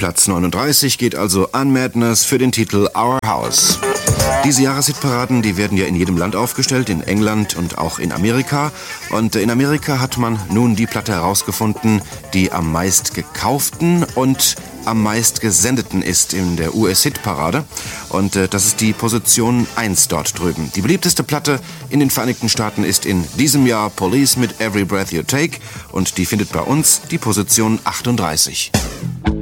Platz 39 geht also an Madness für den Titel Our House. Diese Jahreshitparaden, die werden ja in jedem Land aufgestellt, in England und auch in Amerika. Und in Amerika hat man nun die Platte herausgefunden, die am meist gekauften und am meist gesendeten ist in der US-Hitparade. Und das ist die Position 1 dort drüben. Die beliebteste Platte in den Vereinigten Staaten ist in diesem Jahr Police mit Every Breath You Take. Und die findet bei uns die Position 38.